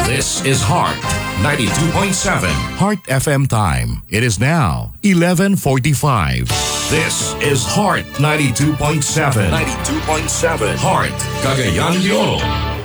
This is Heart 92.7. Heart FM time. It is now 11:45. This is Heart 92.7. 92.7. Heart, Cagayan de Oro.